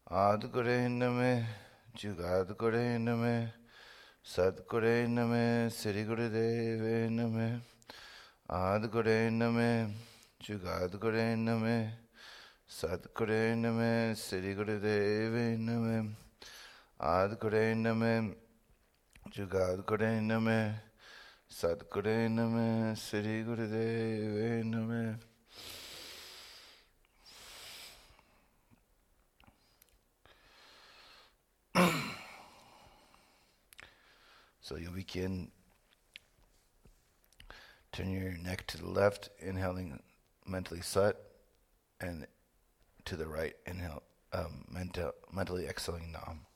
Adgure Name, Jugadgure Name, Sadgure Name, Sri Gurudeve Name, Adgure Name, Jugadgure Name, Sadgure Name, Sri Gurudeve Name, Adgure Name, Jugadgure Name, Sadgure Name, Sri Gurudeve Name. So you'll begin, turn your neck to the left, inhaling mentally Sat, and to the right, inhale, mentally exhaling Nam.